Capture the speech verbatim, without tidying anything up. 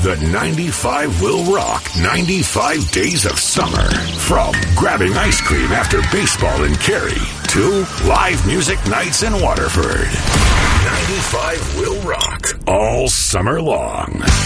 The ninety-five will rock ninety-five days of summer. From grabbing ice cream after baseball in Cary to live music nights in Waterford. ninety-five will rock all summer long.